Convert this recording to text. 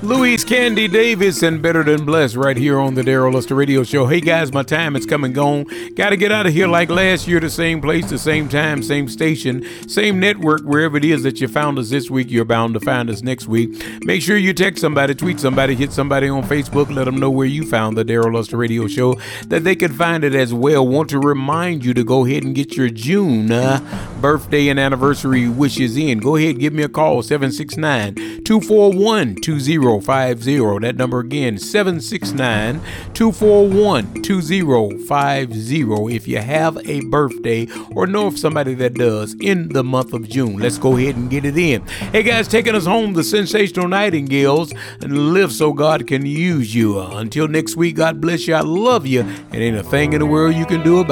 Louise Candy Davis and Better Than Blessed right here on the Daryl Luster Radio Show. Hey guys, my time is come and gone. Got to get out of here like last year, the same place, the same time, same station, same network. Wherever it is that you found us this week, you're bound to find us next week. Make sure you text somebody, tweet somebody, hit somebody on Facebook, let them know where you found the Daryl Luster Radio Show, that they can find it as well. Want to remind you to go ahead and get your June birthday and anniversary wishes in. Go ahead, give me a call, 769-241-2050. That number again, 769-241-2050. If you have a birthday or know of somebody that does in the month of June, let's go ahead and get it in. Hey guys, taking us home, the Sensational Nightingales, and live so God can use you. Until next week, God bless you. I love you, and ain't a thing in the world you can do about it.